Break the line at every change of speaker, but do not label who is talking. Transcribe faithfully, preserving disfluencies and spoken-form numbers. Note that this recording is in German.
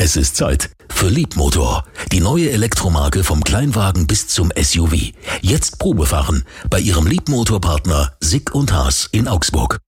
Es ist Zeit für Leapmotor, die neue Elektromarke vom Kleinwagen bis zum S U V. Jetzt Probefahren bei Ihrem Leapmotor-Partner Sick und Haas in Augsburg.